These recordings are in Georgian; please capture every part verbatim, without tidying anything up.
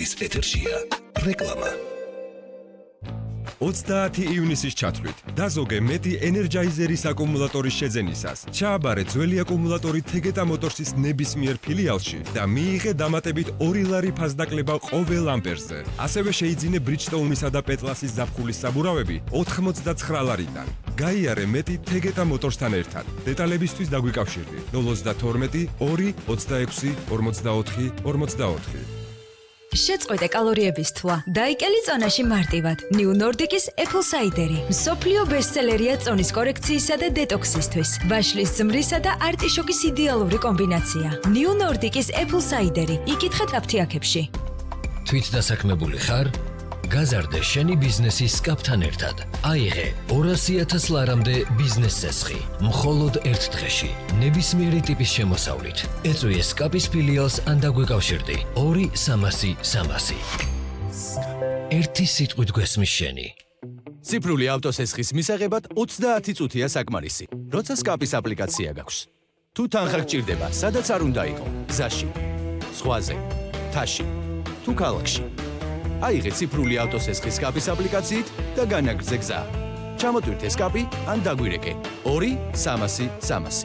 ეთერის ეთერშია რეკლამა. ოცდაათი ივნისის ჩათვლით დაზოგე მეტი ენერჯაიზერის აკუმულატორის შეძენისას. ჩააბარე ძველი აკუმულატორი თეგეტა მოტორსის ნებისმიერ ფილიალში და მიიღე დამატებით ორი ლარი ფასდაკლება ყოველ ამპერზე. ასევე შეიძინე Bridgestone-ისა და Petlas-ის ზაფხულის საბურავები ოთხმოცდაცხრა ლარიდან. გაიარე მეტი თეგეტა მოტორსთან ერთად. დეტალებისთვის დაგვიკავშირდი ნულ ოცდათორმეტი ორი ოცდაექვსი ორმოცდაოთხი ორმოცდაოთხი. შეწყვეტე კალორიების თვლა. დაიკელი წონაში მარტივად. New Nordic-ის Apple Cider-ი. მსოფლიო ბესტსელერია წონის კორექციისა და დეტოქსისთვის. ვაშლის ზმრისა და არტიშოკის იდეალური კომბინაცია. New Nordic-ის Apple Cider-ი. იკითხეთ აფთიაქებში. თვით დასაქმებული ხარ? გაზარდე შენი ბიზნესის სკაპთან ერთად. აიღე ორასი ათას ლარამდე ბიზნეს წესხი. მხოლოდ ერთ დღეში. ნებისმიერი ტიპის შემოსავლით. ეწვიე სკაპის ფილიალს ან დაგვიკავშირდი. ორი სამასი სამასი. ერთი სიტყვით გვესმის შენი. ციფრული ავტოსესხის მისაღებად ოცდაათი წუთია საკმარისი. როცა სკაპის აპლიკაცია გაქვს. თუ თანხა გჭირდება, სადაც არ უნდა იყო. გზაში, ზღვაზე, თაში, თუ ქალაქში. აიღე ციფრული ავტოსესხის სკაპის აპლიკაციით და განაგრძე გზა. ჩამოტვირთე სკაპი ან დაგვირეკე. ორი სამასი სამასი.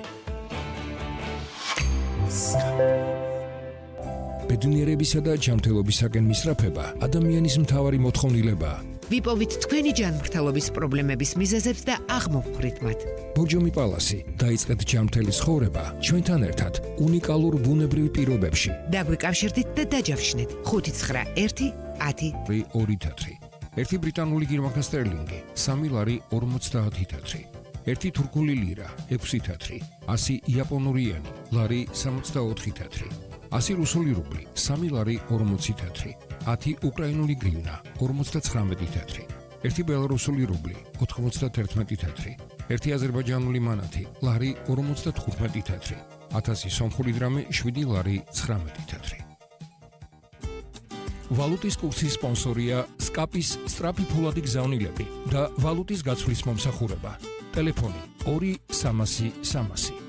ბედნიერებისა და ჯანმრთელობისაკენ მისწრაფება ადამიანის მთავარი მოთხოვნილებაა. ვიპოვით თქვენი ჯანმრთელობის პრობლემების მიზეზებს და აღმოვხვრით მათ. ბორჯომი პალასი დაიწყეთ ჯანმრთელი ცხოვრება ჩვენთან ერთად უნიკალურ ბუნებრივ პირობებში. დაგვიკავშირდით და დაჯავშნეთ. ხუთი ცხრა ერთი ათი ორი თეთრი. ერთი ბრიტანული გირმანკა სტერლინგი, სამი ლარი ორმოცდაათი თეთრი. ერთი თურქული ლირა, ექვსი თეთრი. ასი იაპონური იენი, ლარი სამოცდაოთხი თეთრი. ასი რუსული რუბლი, სამი ლარი ორმოცი თეთრი. ათი უკრაინული გრივნა, ორმოცდაცხრამეტი თეთრი. ერთი ბელარუსული რუბლი, ოთხმოცდათერთმეტი თეთრი. ერთი აზერბაიჯანული მანათი, ლარი ორმოცდათხუთმეტი თეთრი. ათასი სომხური დრამი, შვიდი ლარი ცხრამეტი თეთრი. ვალუტის კურსის სპონსორია სკაპის სწრაფი ფულადი გზავნილები და ვალუტის გაცვლის მომსახურება. ტელეფონი ორი სამასი სამასი.